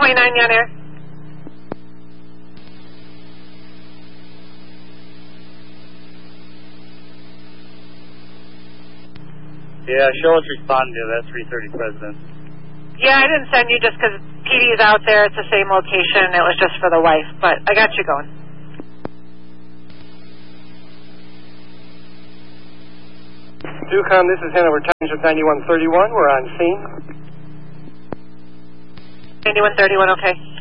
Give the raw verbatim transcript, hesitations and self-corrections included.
twenty-nine, you on air? Yeah, show us responding to that three thirty President. Yeah, I didn't send you just because P D is out there. It's the same location. It was just for the wife, but I got you going. Ducom, this is Hanover Times with ninety-one thirty-one. We're on scene. ninety-one thirty-one, okay.